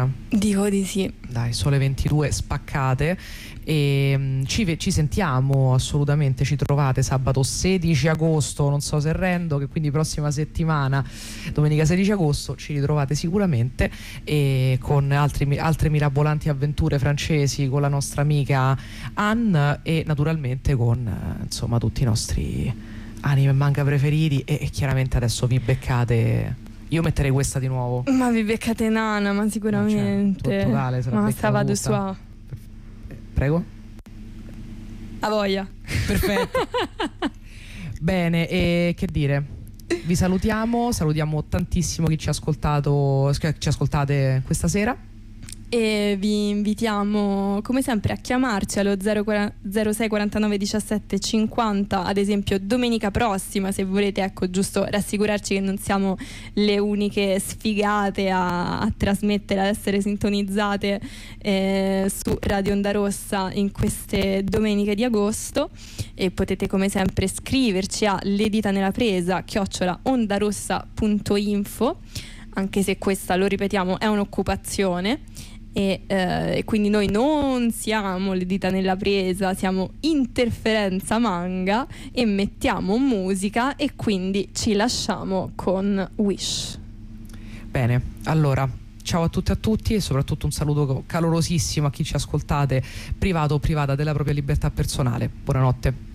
Dico di sì. Dai, Sole 22 spaccate e ci sentiamo assolutamente, ci trovate sabato 16 agosto, non so se rendo, che quindi prossima settimana, domenica 16 agosto, ci ritrovate sicuramente e con altre mirabolanti avventure francesi con la nostra amica Anne e naturalmente con insomma tutti i nostri anime e manga preferiti e chiaramente adesso vi beccate. Io metterei questa di nuovo. Ma vi beccate Nana, ma sicuramente. Cioè, totale, ma stava de sua. Prego. A voglia. Perfetto. Bene, e che dire? Vi salutiamo tantissimo chi ci ha ascoltato, ci ascoltate questa sera. E vi invitiamo come sempre a chiamarci allo 06 49 17 50, ad esempio domenica prossima, se volete, ecco, giusto rassicurarci che non siamo le uniche sfigate a trasmettere, ad essere sintonizzate su Radio Onda Rossa in queste domeniche di agosto. E potete come sempre scriverci a Le dita nella presa @ondarossa.info, anche se questa, lo ripetiamo, è un'occupazione. E quindi noi non siamo Le dita nella presa, siamo Interferenza Manga e mettiamo musica, e quindi ci lasciamo con Wish. Bene, allora ciao a tutti e a tutti e soprattutto un saluto calorosissimo a chi ci ascoltate, privato o privata della propria libertà personale. Buonanotte.